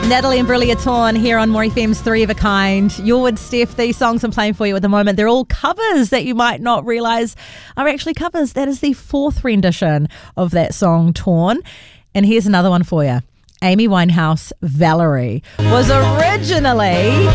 Natalie and Brulia Torn here on More FM's Three of a Kind. You're with Steph. These songs I'm playing for you at the moment, they're all covers that you might not realise are actually covers. That is the fourth rendition of that song, Torn. And here's another one for you. Amy Winehouse, Valerie, was originally